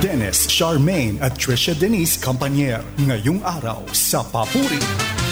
Dennis Charmaine at Trisha Denise Campanier ngayong araw sa Papuri.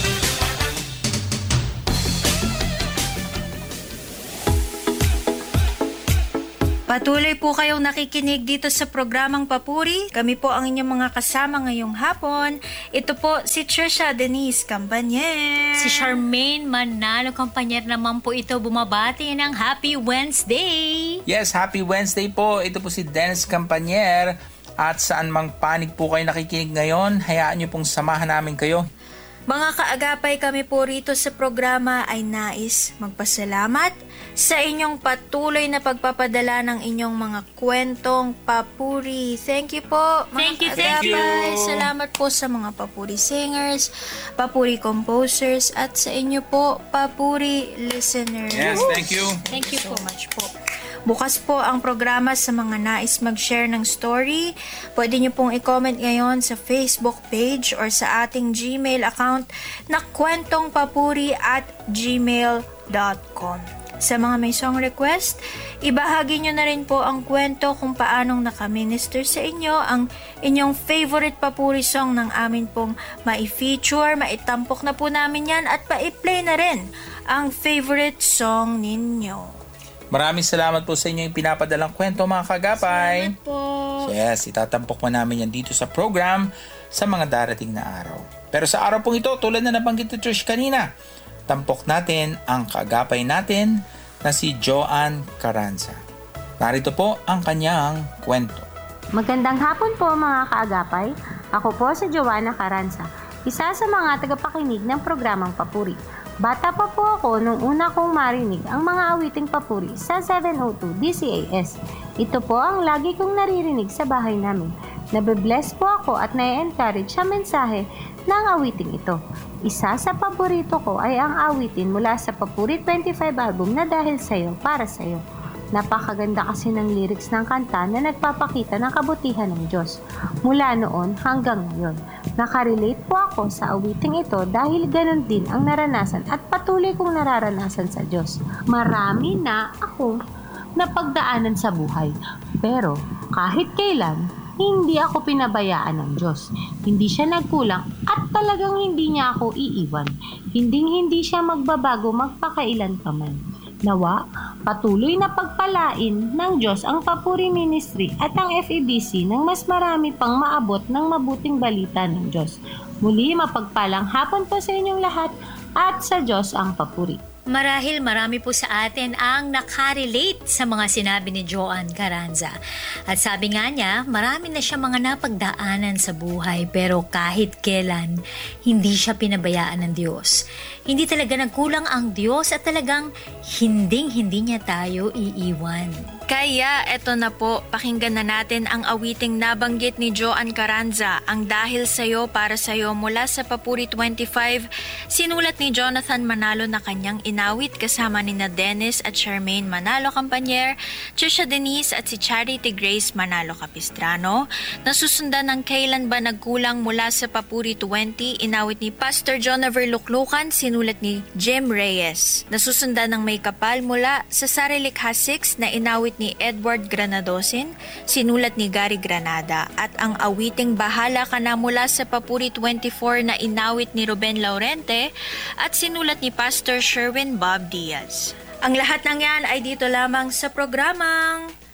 Patuloy po kayong nakikinig dito sa programang Papuri. Kami po ang inyong mga kasama ngayong hapon. Ito po si Trisha Denise Campanier. Si Charmaine Manalo Campanier naman po ito bumabati ng Happy Wednesday. Yes, Happy Wednesday po. Ito po si Dennis Campanier. At saan mang panig po kayo nakikinig ngayon, hayaan niyo pong samahan namin kayo. Mga kaagapay, kami po rito sa programa ay nais magpasalamat sa inyong patuloy na pagpapadala ng inyong mga kwentong papuri. Thank you po, mga kaagapay. Salamat po sa mga papuri singers, papuri composers, at sa inyo po, papuri listeners. Yes, thank you. Thank you So po. much po. Bukas po ang programa sa mga nais mag-share ng story. Pwede nyo pong i-comment ngayon sa Facebook page or sa ating Gmail account na kwentongpapuri@gmail.com. Sa mga may song request, ibahagi nyo na rin po ang kwento kung paanong nakaminister sa inyo ang inyong favorite papuri song ng amin pong mai-feature, maitampok na po namin yan at pa-play na rin ang favorite song ninyo. Maraming salamat po sa inyo yung pinapadalang kwento mga kagapay. Salamat po. Yes, itatampok po namin yan dito sa program sa mga darating na araw. Pero sa araw pong ito, tulad na nabanggit ni Trish kanina, tampok natin ang kaagapay natin na si Joanne Carranza. Narito po ang kanyang kwento. Magandang hapon po mga kaagapay. Ako po si Joanna Carranza, isa sa mga tagapakinig ng programang Papuri. Bata pa po ako nung una kong marinig ang mga awiting papuri sa 702 DCAS. Ito po ang lagi kong naririnig sa bahay namin. Nabe-bless po ako at na-encourage sa mensahe ng awiting ito. Isa sa paborito ko ay ang awitin mula sa Papuri 25 album na Dahil Sa'yo, Para Sa'yo. Napakaganda kasi ng lyrics ng kanta na nagpapakita ng kabutihan ng Diyos. Mula noon hanggang ngayon, nakarelate po ako sa awiting ito dahil ganun din ang naranasan at patuloy kong nararanasan sa Diyos. Marami na akong napagdaanan sa buhay, pero kahit kailan, hindi ako pinabayaan ng Diyos. Hindi siya nagkulang at talagang hindi niya ako iiwan. Hindi siya magbabago magpakailan pa man. Nawa, patuloy na pagpalain ng Diyos ang Papuri Ministry at ang FEBC ng mas marami pang maabot ng mabuting balita ng Diyos. Muli, mapagpalang hapon po sa inyong lahat at sa Diyos ang papuri. Marahil marami po sa atin ang nakarelate sa mga sinabi ni Joanne Carranza. At sabi nga niya, marami na siya mga napagdaanan sa buhay pero kahit kailan, hindi siya pinabayaan ng Diyos. Hindi talaga nagkulang ang Diyos at talagang hindi niya tayo iiwan. Kaya eto na po, pakinggan na natin ang awiting nabanggit ni Joanne Carranza, ang Dahil Sa'yo, Para Sa'yo mula sa Papuri 25, sinulat ni Jonathan Manalo na kanyang inawit kasama ni Dennis at Charmaine Manalo Campanier, Trisha Denise at si Charity Grace Manalo Capistrano. Nasusundan ng Kailan Ba Nagkulang mula sa Papuri 20, inawit ni Pastor Jonaver Luklukan, sinulat ni Jim Reyes. Nasusundan ng May Kapal mula sa Sarilikha 6 na inawit ni Edward Granadosin, sinulat ni Gary Granada, at ang awiting Bahala Ka Na mula sa Papuri 24 na inawit ni Ruben Laurente at sinulat ni Pastor Sherwin Bob Diaz. Ang lahat ng yan ay dito lamang sa programang